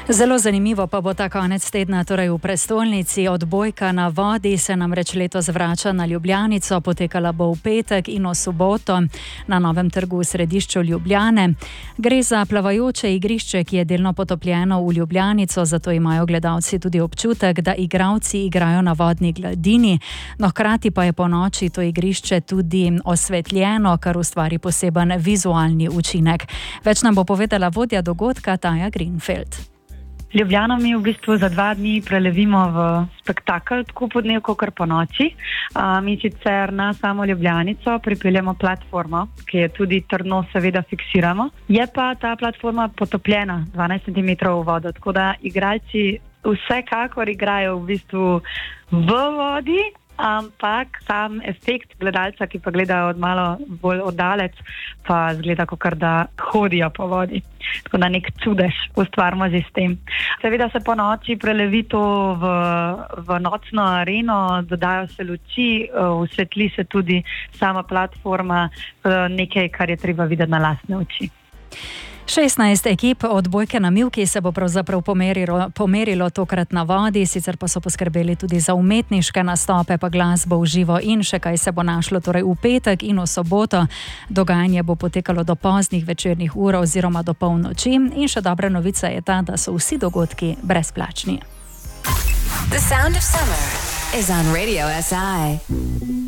Zelo zanimivo pa bo ta konec tedna, torej v prestolnici. Odbojka na vodi se namreč letos vrača na Ljubljanico, potekala bo v petek in v soboto na Novem trgu v središču Ljubljane. Gre za plavajoče igrišče, ki je delno potopljeno v Ljubljanico, zato imajo gledalci tudi občutek, da igralci igrajo na vodni gladini. No, hkrati pa je po noči to igrišče tudi osvetljeno, kar ustvari poseben vizualni učinek. Več nam bo povedala vodja dogodka Taja Greenfeld. Ljubljano mi v bistvu za 2 dni prelevimo v spektakel, tako po dnevu, kot po noči. Mi sicer na samo Ljubljanico pripeljemo platformo, ki je tudi trdno seveda fiksiramo. Je pa ta platforma potopljena 12 cm v vodo, tako da igralci vsekakor igrajo v bistvu v vodi, ampak sam efekt gledalca, ki pa gledajo od malo bolj oddalec, pa zgleda, kot da hodijo po vodi. Tako da nek čudež ustvarimo že s tem. Seveda se po noči prelevi to v nocno areno, dodajo se luči, osvetli se tudi sama platforma, nekaj, kar je treba videti na lastne oči. 16 ekip odbojke na mivki se bo pravzaprav pomerilo tokrat na vodi, sicer pa so poskrbeli tudi za umetniške nastope, pa glasbo v živo in še kaj se bo našlo torej v petek in v soboto. Dogajanje bo potekalo do poznih večernih ur oziroma do polnoči in še dobra novica je ta, da so vsi dogodki brezplačni. The sound of summer is on Radio SI.